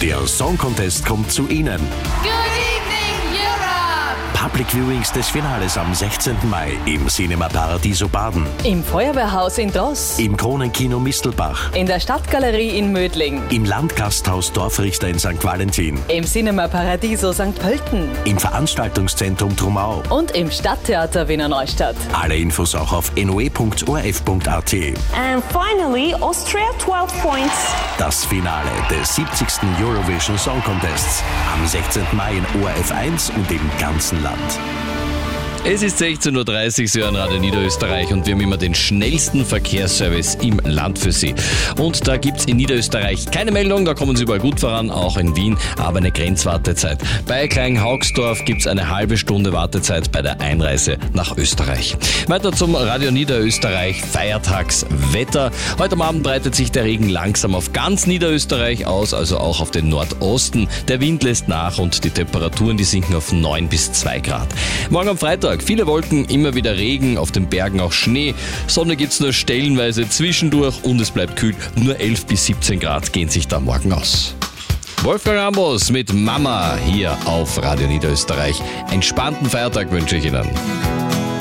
Der Song Contest kommt zu Ihnen. Good evening, Europe! Public Viewings des Finales am 16. Mai im Cinema Paradiso Baden, Im Feuerwehrhaus in Dross, im Kronenkino Mistelbach, in der Stadtgalerie in Mödling, im Landgasthaus Dorfrichter in St. Valentin, im Cinema Paradiso St. Pölten im Veranstaltungszentrum Trumau. und im Stadttheater Wiener Neustadt. Alle Infos auch auf noe.orf.at. And finally, Austria 12 points. Das Finale des 70. Eurovision Song Contests am 16. Mai in ORF 1 und im ganzen Land. Es ist 16.30 Uhr, Sie hören Radio Niederösterreich und wir haben immer den schnellsten Verkehrsservice im Land für Sie. Und da gibt's in Niederösterreich keine Meldung, da kommen Sie überall gut voran, auch in Wien, aber eine Grenzwartezeit. Bei Kleinhaugsdorf gibt's eine halbe Stunde Wartezeit bei der Einreise nach Österreich. Weiter zum Radio Niederösterreich Feiertagswetter. Heute Abend breitet sich der Regen langsam auf ganz Niederösterreich aus, also auch auf den Nordosten. Der Wind lässt nach und die Temperaturen, die sinken auf 9 bis 2 Grad. Morgen am Freitag viele Wolken, immer wieder Regen, auf den Bergen auch Schnee. Sonne gibt's nur stellenweise zwischendurch und es bleibt kühl. Nur 11 bis 17 Grad gehen sich da morgen aus. Wolfgang Ambros mit Mama hier auf Radio Niederösterreich. Entspannten Feiertag wünsche ich Ihnen.